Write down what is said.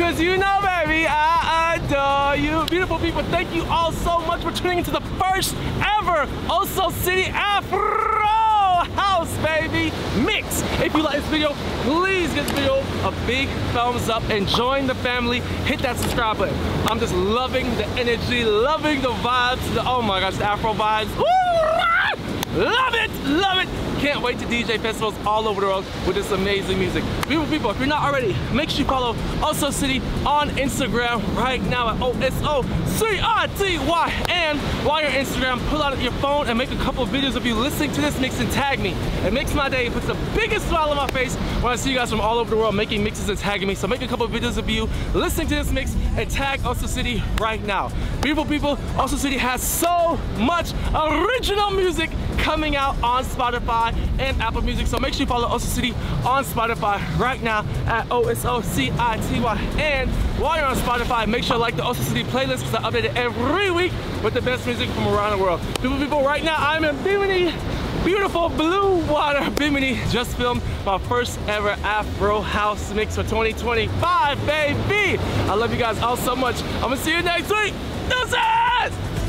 Cause you know, baby, I adore you. Beautiful people, thank you all so much for tuning into the first ever Oso City Afro House, baby, mix. If you like this video, please give this video a big thumbs up and join the family. Hit that subscribe button. I'm just loving the energy, loving the vibes, oh my gosh, the Afro vibes. Woo! Love it, love it. Can't wait to DJ festivals all over the world with this amazing music. Beautiful people, if you're not already, make sure you follow Oso City on Instagram right now at OSOCITY. And while you're on Instagram, pull out your phone and make a couple of videos of you listening to this mix and tag me. It makes my day, it puts the biggest smile on my face when I see you guys from all over the world making mixes and tagging me. So make a couple of videos of you listening to this mix and tag Oso City right now. Beautiful people, Oso City has so much original music coming out on Spotify and Apple Music. So make sure you follow Oso City on Spotify right now at OSOCITY. And while you're on Spotify, make sure to like the Oso City playlist because I update it every week with the best music from around the world. Beautiful people, right now I'm in Bimini, beautiful blue water, Bimini. Just filmed my first ever Afro House mix for 2025, baby. I love you guys all so much. I'm gonna see you next week. Deuces!